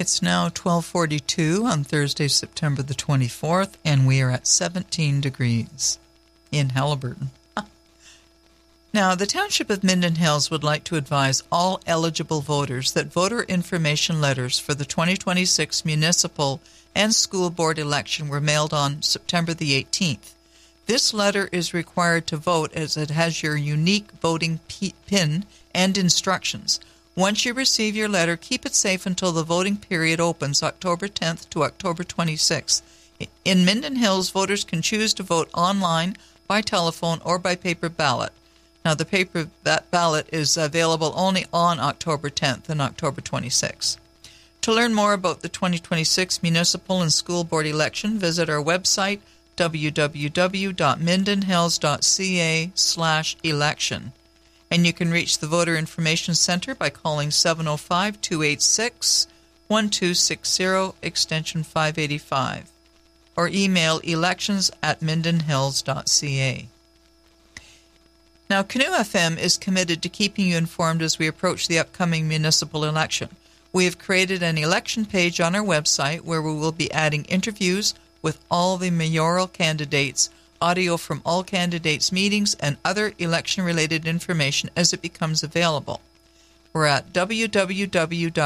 It's now 12:42 on Thursday, September the 24th, and we are at 17 degrees in Haliburton. Now, the Township of Minden Hills would like to advise all eligible voters that voter information letters for the 2026 municipal and school board election were mailed on September the 18th. This letter is required to vote as it has your unique voting PIN and instructions. Once you receive your letter, keep it safe until the voting period opens October 10th to October 26th. In Minden Hills, voters can choose to vote online, by telephone, or by paper ballot. Now, that ballot is available only on October 10th and October 26th. To learn more about the 2026 municipal and school board election, visit our website, www.mindenhills.ca/election. And you can reach the Voter Information Center by calling 705-286-1260, extension 585, or email elections@mindenhills.ca. Now, Canoe FM is committed to keeping you informed as we approach the upcoming municipal election. We have created an election page on our website where we will be adding interviews with all the mayoral candidates, audio from all candidates' meetings, and other election-related information as it becomes available. We're at www